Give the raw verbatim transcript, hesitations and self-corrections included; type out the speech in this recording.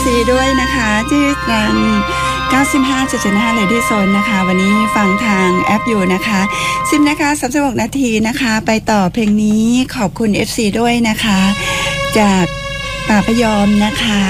ซี ด้วยนะคะที่ทาง เก้าสิบห้าจุดเจ็ดห้า Lady Zone นะคะวันนี้ฟังทางแอปอยู่นะคะสิบนาฬิกาสามสิบหกนาทีนะคะไปต่อเพลงนี้ขอบคุณ เอฟ ซี ด้วยนะคะจากป่าพยอมนะคะ